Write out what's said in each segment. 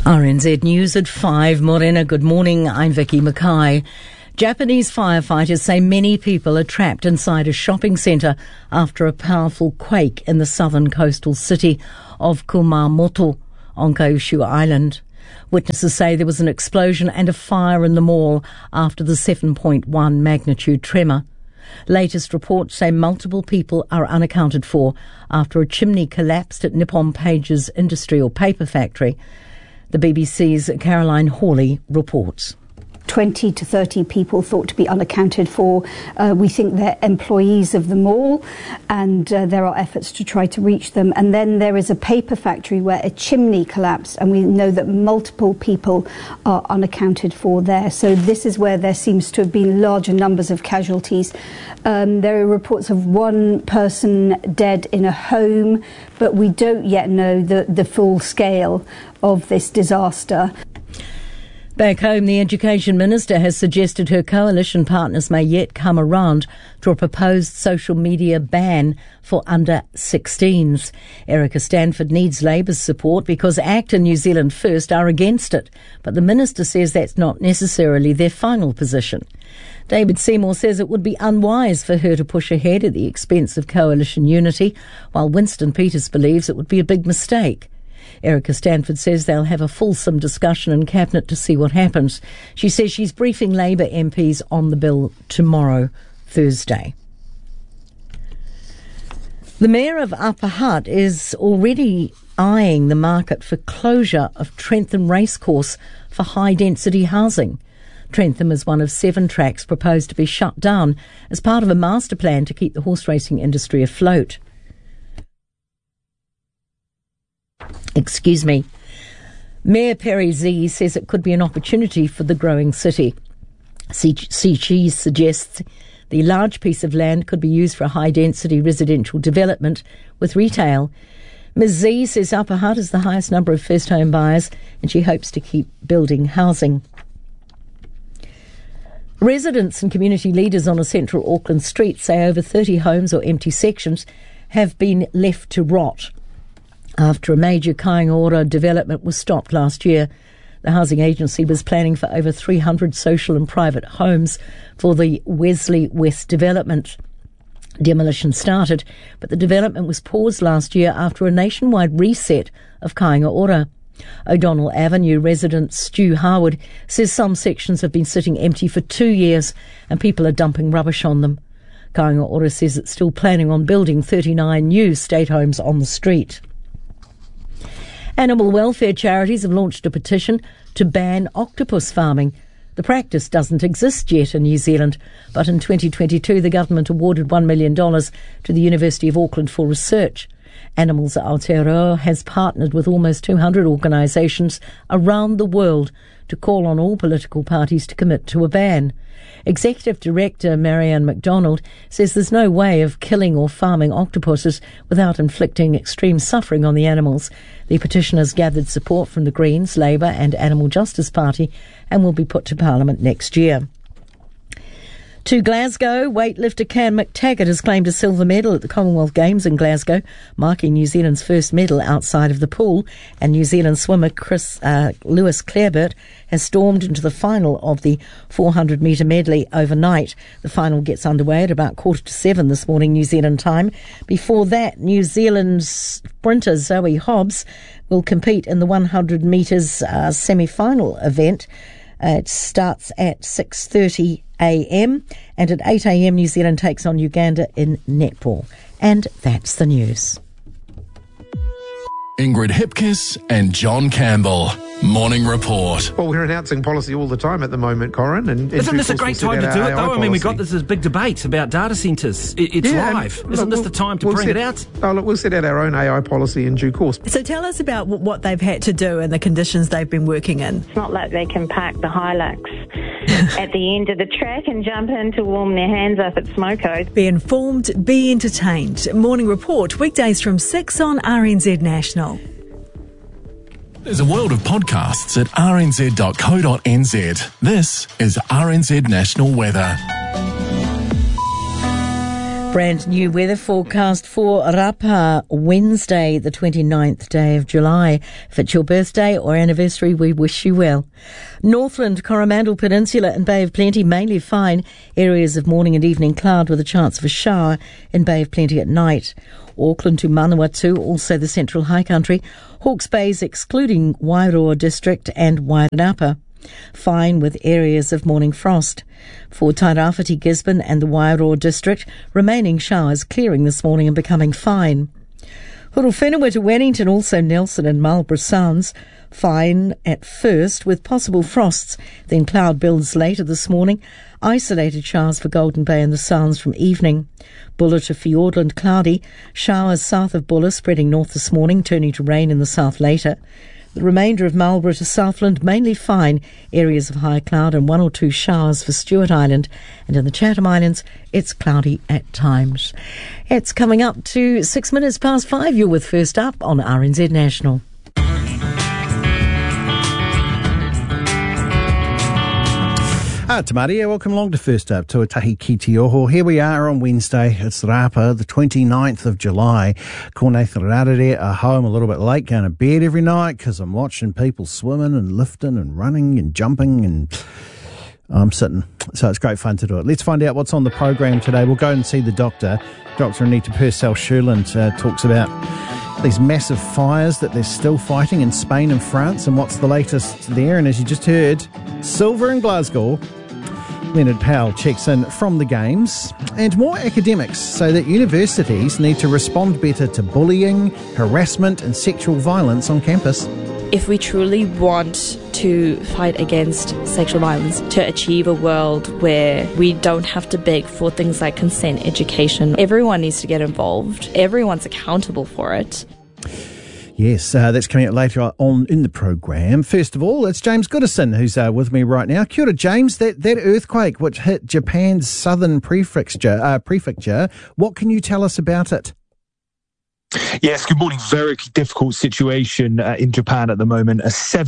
RNZ News at 5. Morena, good morning. I'm Vicky Mackay. Japanese firefighters say many people are trapped inside a shopping centre after a powerful quake in the southern coastal city of Kumamoto on Kyushu Island. Witnesses say there was an explosion and a fire in the mall after the 7.1 magnitude tremor. Latest reports say multiple people are unaccounted for after a chimney collapsed at Nippon Page's industrial paper factory. The BBC's Caroline Hawley reports. 20 to 30 people thought to be unaccounted for. We think they're employees of the mall, and there are efforts to try to reach them. And then there is a paper factory where a chimney collapsed, and we know that multiple people are unaccounted for there. So this is where there seems to have been larger numbers of casualties. There are reports of one person dead in a home, but we don't yet know the full scale of this disaster. Back home, the Education Minister has suggested her coalition partners may yet come around to a proposed social media ban for under-16s. Erica Stanford needs Labour's support because ACT and New Zealand First are against it, but the Minister says that's not necessarily their final position. David Seymour says it would be unwise for her to push ahead at the expense of coalition unity, while Winston Peters believes it would be a big mistake. Erica Stanford says they'll have a fulsome discussion in Cabinet to see what happens. She says she's briefing Labour MPs on the bill tomorrow, Thursday. The Mayor of Upper Hutt is already eyeing the market for closure of Trentham Racecourse for high-density housing. Trentham is one of 7 tracks proposed to be shut down as part of a master plan to keep the horse racing industry afloat. Mayor Perry Z says it could be an opportunity for the growing city. She suggests the large piece of land could be used for a high-density residential development with retail. Ms Z says Upper Hutt is the highest number of first-home buyers and she hopes to keep building housing. Residents and community leaders on a central Auckland street say over 30 homes or empty sections have been left to rot after a major Kāinga Ora development was stopped last year. The housing agency was planning for over 300 social and private homes for the Wesley West development. Demolition started, but the development was paused last year after a nationwide reset of Kāinga Ora. O'Donnell Avenue resident Stu Harwood says some sections have been sitting empty for 2 years and people are dumping rubbish on them. Kāinga Ora says it's still planning on building 39 new state homes on the street. Animal welfare charities have launched a petition to ban octopus farming. The practice doesn't exist yet in New Zealand, but in 2022 the government awarded $1 million to the University of Auckland for research. Animals Aotearoa has partnered with almost 200 organisations around the world to call on all political parties to commit to a ban. Executive Director Marianne McDonald says there's no way of killing or farming octopuses without inflicting extreme suffering on the animals. The petition has gathered support from the Greens, Labour and Animal Justice Party and will be put to Parliament next year. To Glasgow, weightlifter Cam McTaggart has claimed a silver medal at the Commonwealth Games in Glasgow, marking New Zealand's first medal outside of the pool, and New Zealand swimmer Lewis Clareburt has stormed into the final of the 400-metre medley overnight. The final gets underway at about 6:45 this morning New Zealand time. Before that, New Zealand sprinter Zoe Hobbs will compete in the 100 metres semi-final event. It starts at 6:30 a.m. and at 8 a.m. New Zealand takes on Uganda in netball. And that's the news. Ingrid Hipkiss and John Campbell. Morning Report. Well, we're announcing policy all the time at the moment, Corin. And isn't this a great time to do it, though? I mean, we got this big debate about data centres. It's live. Isn't this the time to bring it out? Oh, look, we'll set out our own AI policy in due course. So tell us about what they've had to do and the conditions they've been working in. It's not like they can park the Hilux at the end of the track and jump in to warm their hands up at Smoko. Be informed, be entertained. Morning Report, weekdays from 6 on RNZ National. There's a world of podcasts at rnz.co.nz. This is RNZ National Weather. Brand new weather forecast for Rapa Wednesday, the 29th day of July. If it's your birthday or anniversary, we wish you well. Northland, Coromandel Peninsula and Bay of Plenty mainly fine. Areas of morning and evening cloud with a chance of a shower in Bay of Plenty at night. Auckland to Manawatu, also the Central High Country. Hawke's Bay's excluding Wairoa District and Wairarapa. Fine with areas of morning frost. For Tairāwhiti, Gisborne and the Wairoa District, remaining showers clearing this morning and becoming fine. Hurulwhenua to Wellington, also Nelson and Marlborough Sounds, fine at first with possible frosts, then cloud builds later this morning. Isolated showers for Golden Bay and the Sounds from evening. Bulla to Fiordland, cloudy. Showers south of Bulla spreading north this morning, turning to rain in the south later. The remainder of Marlborough to Southland, mainly fine. Areas of high cloud and one or two showers for Stewart Island. And in the Chatham Islands, it's cloudy at times. It's coming up to 6 minutes past 5. You're with First Up on RNZ National. Tamari, welcome along to First Up, Tuatahi ki te oho. Here we are on Wednesday. It's Rapa, the 29th of July. Ko Nathan Rarere are home a little bit late, going to bed every night because I'm watching people swimming and lifting and running and jumping, and I'm sitting. So it's great fun to do it. Let's find out what's on the program today. We'll go and see the doctor. Dr. Anita Purcell-Sherland talks about these massive fires that they're still fighting in Spain and France, and what's the latest there. And as you just heard, silver in Glasgow. Leonard Powell checks in from the Games, and more academics say that universities need to respond better to bullying, harassment and sexual violence on campus. If we truly want to fight against sexual violence, to achieve a world where we don't have to beg for things like consent education, everyone needs to get involved. Everyone's accountable for it. Yes, that's coming up later on in the program. First of all, it's James Goodison who's with me right now. Kia ora, James. That earthquake which hit Japan's southern prefecture, what can you tell us about it? Yes, good morning. Very difficult situation in Japan at the moment. A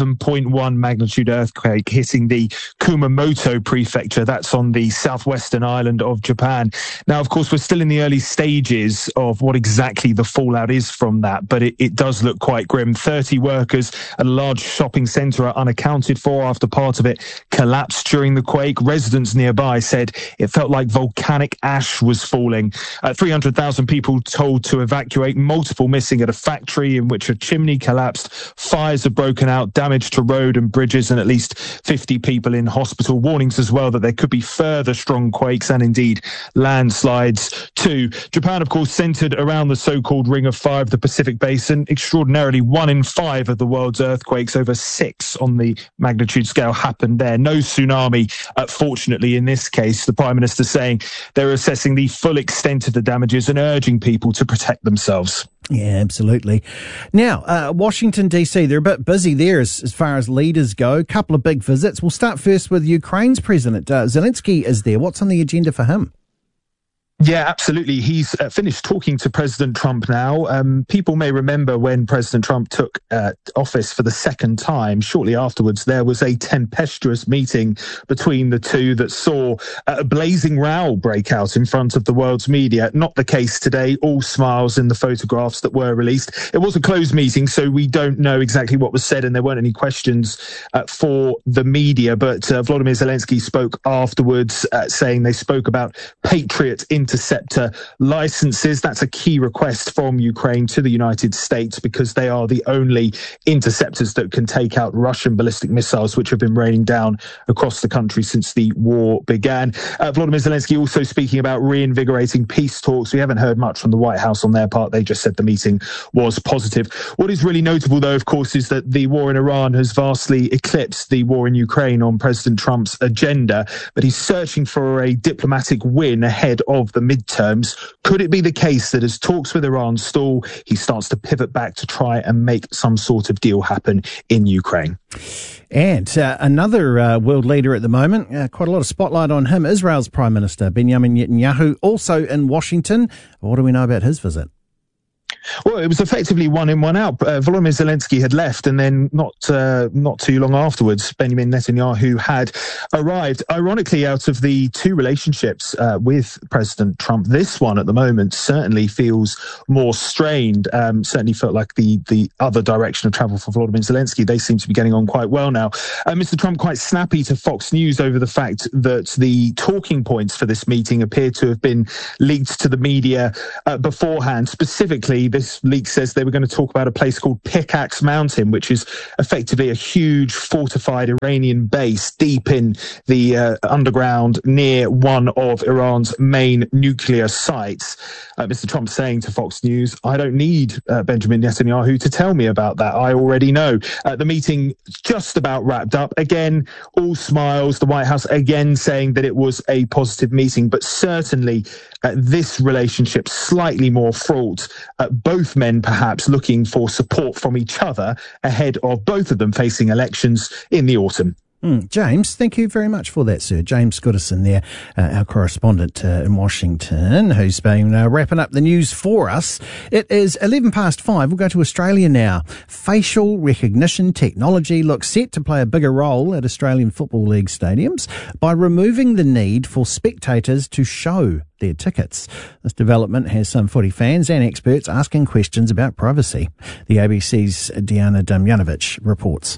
7.1 magnitude earthquake hitting the Kumamoto prefecture. That's on the southwestern island of Japan. Now, of course, we're still in the early stages of what exactly the fallout is from that, but it does look quite grim. 30 workers at a large shopping centre are unaccounted for after part of it collapsed during the quake. Residents nearby said it felt like volcanic ash was falling. 300,000 people told to evacuate. Multiple missing at a factory in which a chimney collapsed. Fires have broken out, damage to road and bridges, and at least 50 people in hospital. Warnings as well that there could be further strong quakes and indeed landslides too. Japan, of course, centred around the so-called Ring of Fire of the Pacific Basin. Extraordinarily, 1 in 5 of the world's earthquakes, over 6 on the magnitude scale, happened there. No tsunami, fortunately, in this case. The Prime Minister saying they're assessing the full extent of the damages and urging people to protect themselves. Yeah, absolutely. Now, Washington, D.C., they're a bit busy there as far as leaders go. A couple of big visits. We'll start first with Ukraine's President. Zelensky is there. What's on the agenda for him? Yeah, absolutely. He's finished talking to President Trump now. People may remember when President Trump took office for the second time. Shortly afterwards, there was a tempestuous meeting between the two that saw a blazing row break out in front of the world's media. Not the case today. All smiles in the photographs that were released. It was a closed meeting, so we don't know exactly what was said, and there weren't any questions for the media. But Volodymyr Zelensky spoke afterwards, saying they spoke about Patriot interceptor licenses. That's a key request from Ukraine to the United States because they are the only interceptors that can take out Russian ballistic missiles, which have been raining down across the country since the war began. Volodymyr Zelensky also speaking about reinvigorating peace talks. We haven't heard much from the White House on their part. They just said the meeting was positive. What is really notable, though, of course, is that the war in Iran has vastly eclipsed the war in Ukraine on President Trump's agenda, but he's searching for a diplomatic win ahead of the midterms. Could it be the case that as talks with Iran stall, he starts to pivot back to try and make some sort of deal happen in Ukraine? And another world leader at the moment, quite a lot of spotlight on him, Israel's Prime Minister, Benjamin Netanyahu, also in Washington. What do we know about his visit? Well, it was effectively one in, one out. Volodymyr Zelensky had left, and then not too long afterwards, Benjamin Netanyahu had arrived. Ironically, out of the two relationships with President Trump, this one at the moment certainly feels more strained. Certainly felt like the other direction of travel for Volodymyr Zelensky. They seem to be getting on quite well now. Mr. Trump quite snappy to Fox News over the fact that the talking points for this meeting appear to have been leaked to the media beforehand. Specifically, this leak says they were going to talk about a place called Pickaxe Mountain, which is effectively a huge fortified Iranian base deep in the underground near one of Iran's main nuclear sites. Mr. Trump saying to Fox News, I don't need Benjamin Netanyahu to tell me about that. I already know. The meeting just about wrapped up. Again, all smiles. The White House again saying that it was a positive meeting, but certainly this relationship slightly more fraught. Both men perhaps looking for support from each other ahead of both of them facing elections in the autumn. James, thank you very much for that, sir. James Goodison there, our correspondent in Washington, who's been wrapping up the news for us. It is 5:11. We'll go to Australia now. Facial recognition technology looks set to play a bigger role at Australian Football League stadiums by removing the need for spectators to show their tickets. This development has some footy fans and experts asking questions about privacy. The ABC's Diana Damjanovic reports.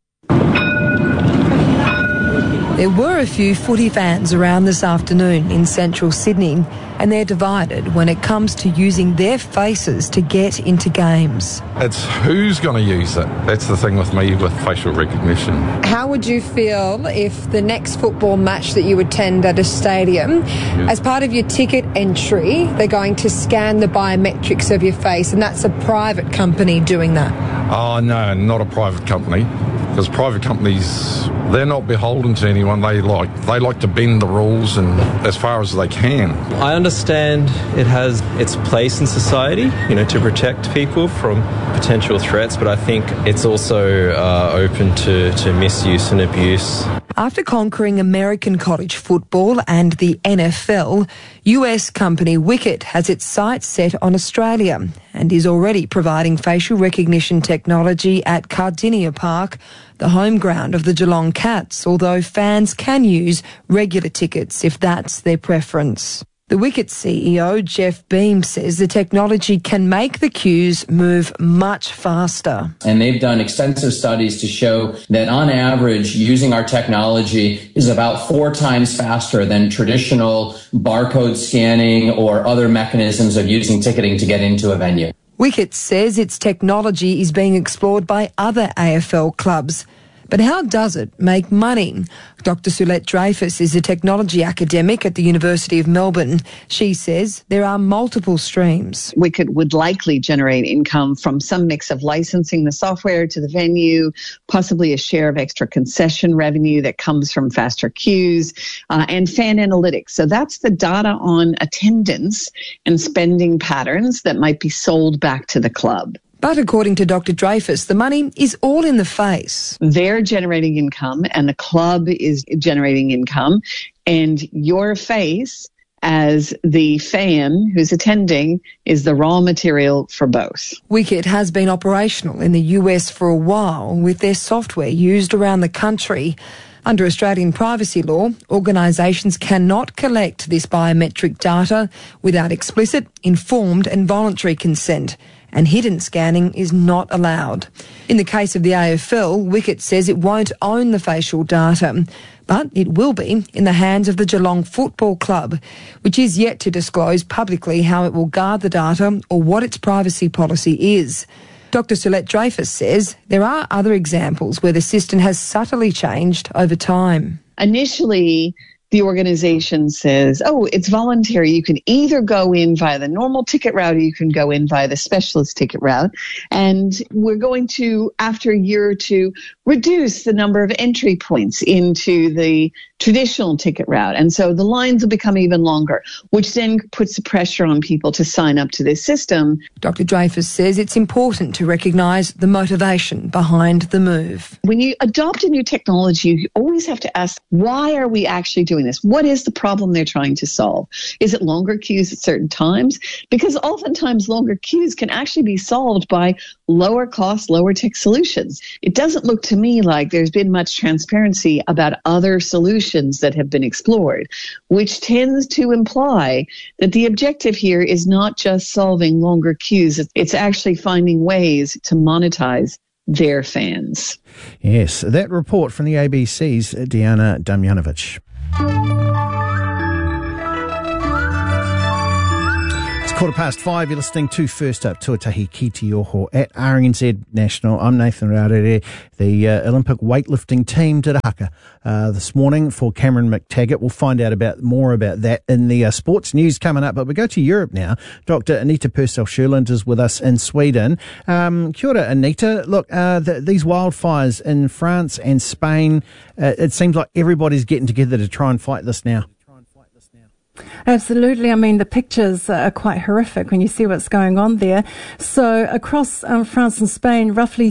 There were a few footy fans around this afternoon in central Sydney, and they're divided when it comes to using their faces to get into games. It's who's going to use it. That's the thing with me with facial recognition. How would you feel if the next football match that you attend at a stadium, as part of your ticket entry, they're going to scan the biometrics of your face, and that's a private company doing that? Oh, no, not a private company. Because private companies, they're not beholden to anyone. They like to bend the rules and as far as they can. I understand it has its place in society, to protect people from potential threats, but I think it's also open to misuse and abuse. After conquering American college football and the NFL, US company Wicket has its sights set on Australia and is already providing facial recognition technology at Cardinia Park, the home ground of the Geelong Cats, although fans can use regular tickets if that's their preference. The Wicket CEO, Jeff Beam, says the technology can make the queues move much faster. And they've done extensive studies to show that on average, using our technology is about 4 times faster than traditional barcode scanning or other mechanisms of using ticketing to get into a venue. Wicket says its technology is being explored by other AFL clubs. But how does it make money? Dr. Sulette Dreyfus is a technology academic at the University of Melbourne. She says there are multiple streams. Wicket would likely generate income from some mix of licensing the software to the venue, possibly a share of extra concession revenue that comes from faster queues, and fan analytics. So that's the data on attendance and spending patterns that might be sold back to the club. But according to Dr. Dreyfus, the money is all in the face. They're generating income and the club is generating income, and your face as the fan who's attending is the raw material for both. Wicket has been operational in the US for a while with their software used around the country. Under Australian privacy law, organisations cannot collect this biometric data without explicit, informed and voluntary consent, and hidden scanning is not allowed. In the case of the AFL, Wicket says it won't own the facial data, but it will be in the hands of the Geelong Football Club, which is yet to disclose publicly how it will guard the data or what its privacy policy is. Dr. Sulette Dreyfus says there are other examples where the system has subtly changed over time. Initially, the organization says, it's voluntary. You can either go in via the normal ticket route or you can go in via the specialist ticket route. And we're going to, after a year or two, reduce the number of entry points into the traditional ticket route. And so the lines will become even longer, which then puts the pressure on people to sign up to this system. Dr. Dreyfus says it's important to recognise the motivation behind the move. When you adopt a new technology, you always have to ask, why are we actually doing this? What is the problem they're trying to solve? Is it longer queues at certain times? Because oftentimes longer queues can actually be solved by lower cost, lower tech solutions. It doesn't look to me like there's been much transparency about other solutions that have been explored, which tends to imply that the objective here is not just solving longer queues, it's actually finding ways to monetize their fans. Yes, that report from the ABC's Diana Damjanovic. 5:15, you're listening to First Up, Tuatahi Ki Te Oho at RNZ National. I'm Nathan Rarere. The Olympic weightlifting team did a haka this morning for Cameron McTaggart. We'll find out more about that in the sports news coming up. But we go to Europe now. Dr. Anita Purcell-Sjöland is with us in Sweden. Kia ora, Anita. Look, these wildfires in France and Spain, it seems like everybody's getting together to try and fight this now. Absolutely. I mean, the pictures are quite horrific when you see what's going on there. So across France and Spain, roughly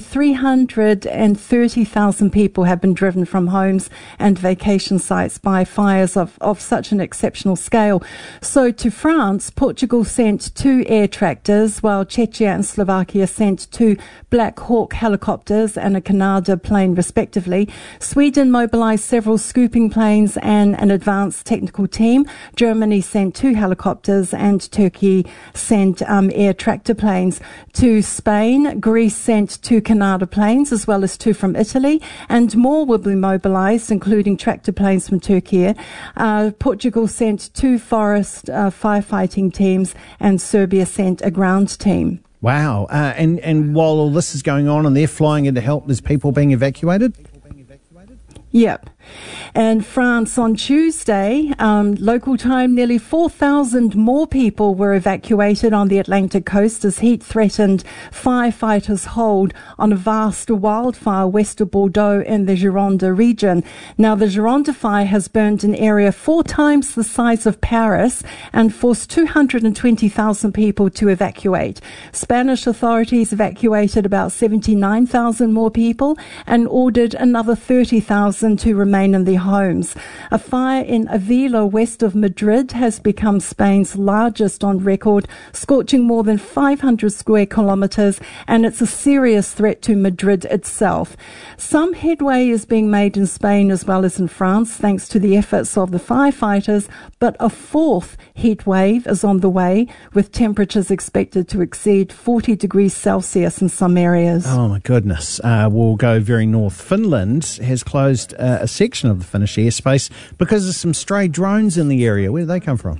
330,000 people have been driven from homes and vacation sites by fires of such an exceptional scale. So to France, Portugal sent 2 air tractors, while Czechia and Slovakia sent 2 Black Hawk helicopters and a Canada plane respectively. Sweden mobilised several scooping planes and an advanced technical team. Germany sent 2 helicopters and Turkey sent air tractor planes. To Spain, Greece sent 2 Canada planes as well as 2 from Italy, and more will be mobilised, including tractor planes from Turkey. Portugal sent 2 forest firefighting teams, and Serbia sent a ground team. Wow. And while all this is going on and they're flying in to help, there's people being evacuated? Yep. And France on Tuesday, local time, nearly 4,000 more people were evacuated on the Atlantic coast as heat threatened firefighters' hold on a vast wildfire west of Bordeaux in the Gironde region. Now, the Gironde fire has burned an area 4 times the size of Paris and forced 220,000 people to evacuate. Spanish authorities evacuated about 79,000 more people and ordered another 30,000 to remain in their homes. A fire in Avila, west of Madrid, has become Spain's largest on record, scorching more than 500 square kilometres, and it's a serious threat to Madrid itself. Some headway is being made in Spain as well as in France, thanks to the efforts of the firefighters, but a 4th heat wave is on the way, with temperatures expected to exceed 40 degrees Celsius in some areas. Oh, my goodness. We'll go very north. Finland has closed a section of the Finnish airspace because of some stray drones in the area. Where do they come from?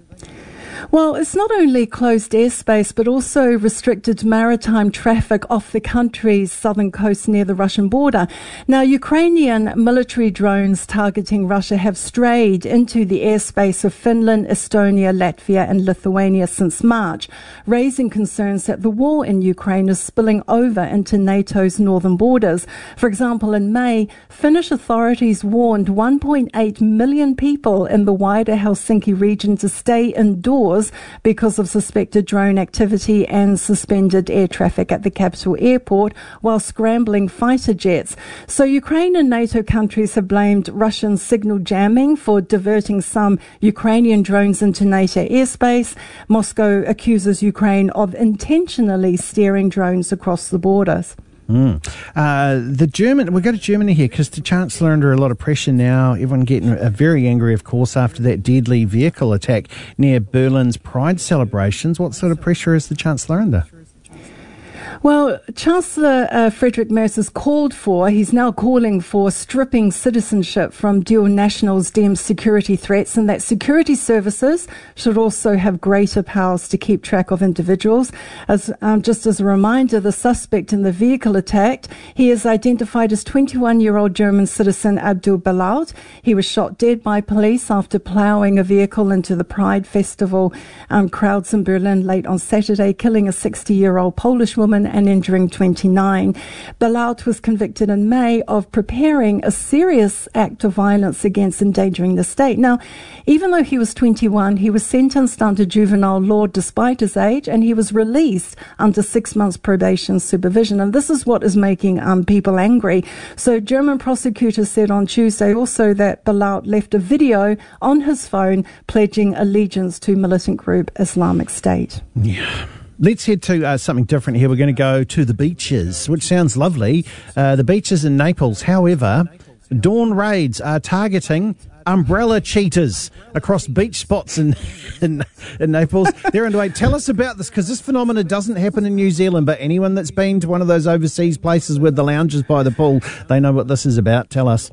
Well, it's not only closed airspace, but also restricted maritime traffic off the country's southern coast near the Russian border. Now, Ukrainian military drones targeting Russia have strayed into the airspace of Finland, Estonia, Latvia and Lithuania since March, raising concerns that the war in Ukraine is spilling over into NATO's northern borders. For example, in May, Finnish authorities warned 1.8 million people in the wider Helsinki region to stay indoors because of suspected drone activity and suspended air traffic at the capital airport while scrambling fighter jets. So Ukraine and NATO countries have blamed Russian signal jamming for diverting some Ukrainian drones into NATO airspace. Moscow accuses Ukraine of intentionally steering drones across the borders. We'll go to Germany here because the Chancellor under a lot of pressure now. Everyone getting very angry, of course, after that deadly vehicle attack near Berlin's Pride celebrations. What sort of pressure is the Chancellor under? Well, Chancellor Friedrich Merz has he's now calling for stripping citizenship from dual nationals deemed security threats, and that security services should also have greater powers to keep track of individuals. Just as a reminder, the suspect in the vehicle attack, he is identified as 21-year-old German citizen Abdul Balaut. He was shot dead by police after ploughing a vehicle into the Pride Festival crowds in Berlin late on Saturday, killing a 60-year-old Polish woman children and injuring 29. Belout was convicted in May of preparing a serious act of violence against endangering the state. Now, even though he was 21, he was sentenced under juvenile law despite his age, and he was released under 6 months probation supervision. And this is what is making people angry. So German prosecutors said on Tuesday also that Belout left a video on his phone pledging allegiance to militant group Islamic State. Yeah. Let's head to something different here. We're going to go to the beaches, which sounds lovely. The beaches in Naples. However, dawn raids are targeting umbrella cheaters across beach spots in Naples. They're underway. Tell us about this, because this phenomena doesn't happen in New Zealand, but anyone that's been to one of those overseas places with the lounges by the pool, they know what this is about. Tell us.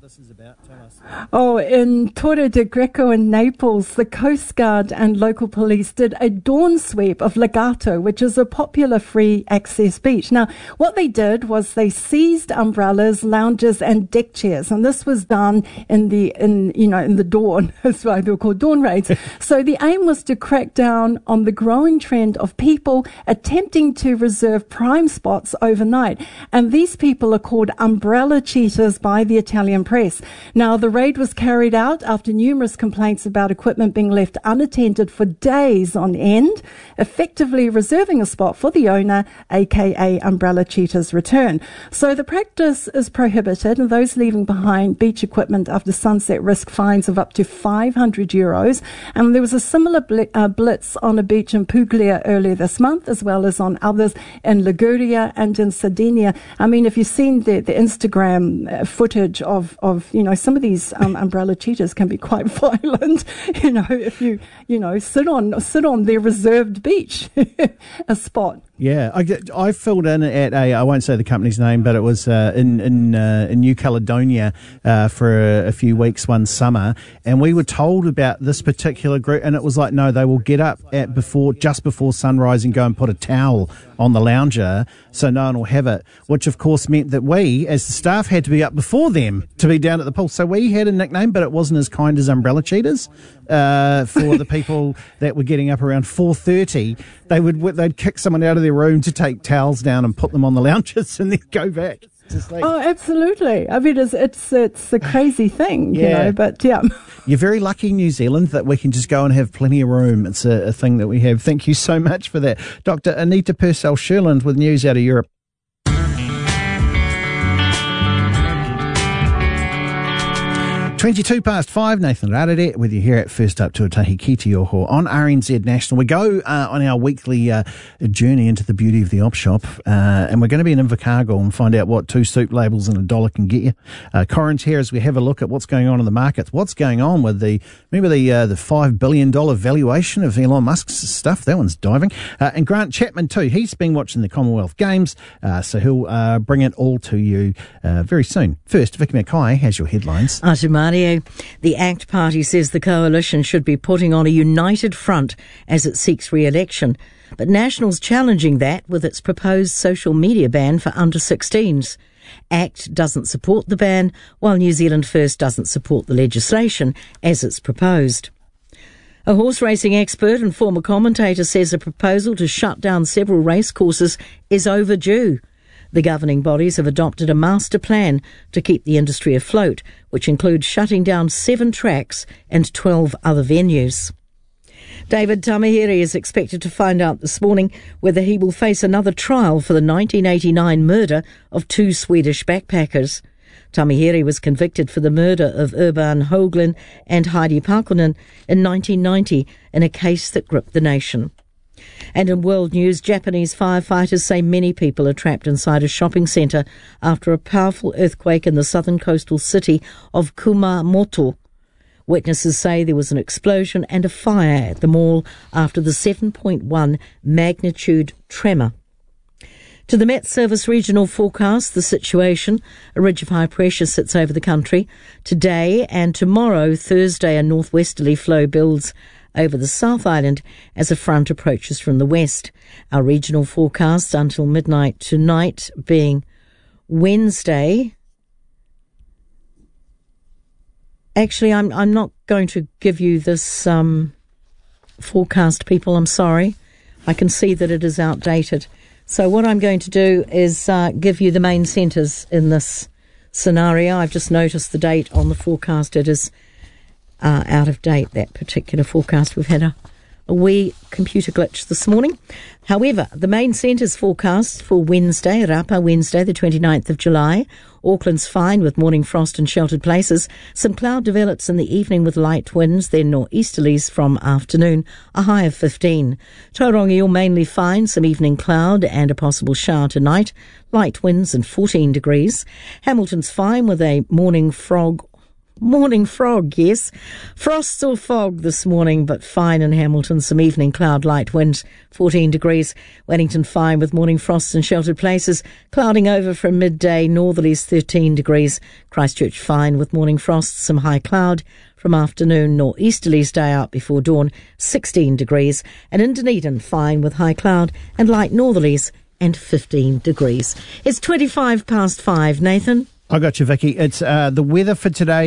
Oh, in Torre del Greco in Naples, the Coast Guard and local police did a dawn sweep of Laghetto, which is a popular free access beach. Now, what they did was they seized umbrellas, lounges and deck chairs, and this was done in the dawn. That's why they were called dawn raids. So the aim was to crack down on the growing trend of people attempting to reserve prime spots overnight. And these people are called umbrella cheaters by the Italian press. Now, the raid was carried out after numerous complaints about equipment being left unattended for days on end, effectively reserving a spot for the owner, aka umbrella cheaters' return. So the practice is prohibited, and those leaving behind beach equipment after sunset risk fines of up to €500. And there was a similar blitz on a beach in Puglia earlier this month, as well as on others in Liguria and in Sardinia. I mean, if you've seen the Instagram footage of some of these umbrella cheaters can be quite violent, if you sit on their reserved beach, a spot. Yeah, I filled in at I won't say the company's name, but it was in New Caledonia for a few weeks one summer, and we were told about this particular group, and it was like, no, they will get up just before sunrise and go and put a towel on the lounger so no one will have it, which of course meant that we, as the staff, had to be up before them to be down at the pool. So we had a nickname, but it wasn't as kind as umbrella cheaters. For the people that were getting up around 4:30, they'd kick someone out of their room to take towels down and put them on the lounges and then go back. Oh, absolutely. I mean, it's a crazy thing, but yeah. You're very lucky in New Zealand that we can just go and have plenty of room. It's a thing that we have. Thank you so much for that. Dr. Anita Purcell-Sherland with news out of Europe. 5:22, Nathan Rarere with you here at First Up Tuatahi Ki Te Oho on RNZ National. We go on our weekly journey into the beauty of the op shop, and we're going to be in Invercargill and find out what 2 soup labels and $1 can get you. Corin's here as we have a look at what's going on in the markets. What's going on with the $5 billion valuation of Elon Musk's stuff? That one's diving. And Grant Chapman too. He's been watching the Commonwealth Games, so he'll bring it all to you very soon. First, Vicky Mackay has your headlines. The ACT Party says the coalition should be putting on a united front as it seeks re-election, but National's challenging that with its proposed social media ban for under-16s. ACT doesn't support the ban, while New Zealand First doesn't support the legislation as it's proposed. A horse racing expert and former commentator says a proposal to shut down several racecourses is overdue. The governing bodies have adopted a master plan to keep the industry afloat, which includes shutting down 7 tracks and 12 other venues. David Tamihere is expected to find out this morning whether he will face another trial for the 1989 murder of 2 Swedish backpackers. Tamihere was convicted for the murder of Urban Höglund and Heidi Paakkonen in 1990 in a case that gripped the nation. And in world news, Japanese firefighters say many people are trapped inside a shopping centre after a powerful earthquake in the southern coastal city of Kumamoto. Witnesses say there was an explosion and a fire at the mall after the 7.1 magnitude tremor. To the Met Service regional forecast, the situation, a ridge of high pressure sits over the country. Today and tomorrow, Thursday, a northwesterly flow builds over the South Island as a front approaches from the west. Our regional forecast until midnight tonight being Wednesday. Actually, I'm not going to give you this forecast, people. I'm sorry. I can see that it is outdated. So what I'm going to do is give you the main centres in this scenario. I've just noticed the date on the forecast. It is out of date, that particular forecast. We've had a wee computer glitch this morning. However, the main centres forecast for Wednesday, Rapa Wednesday, the 29th of July. Auckland's fine with morning frost and sheltered places. Some cloud develops in the evening with light winds, then nor'easterlies from afternoon, a high of 15. Tauranga all mainly fine, some evening cloud and a possible shower tonight. Light winds and 14 degrees. Hamilton's fine with a morning frog, yes. Frost or fog this morning, but fine in Hamilton. Some evening cloud, light winds, 14 degrees. Wellington fine with morning frosts and sheltered places. Clouding over from midday, northerlies 13 degrees. Christchurch fine with morning frosts, some high cloud. From afternoon, nor'easterlies day out before dawn, 16 degrees. And in Dunedin fine with high cloud and light northerlies and 15 degrees. It's 5:25, Nathan. I got you, Vicky. It's the weather for today.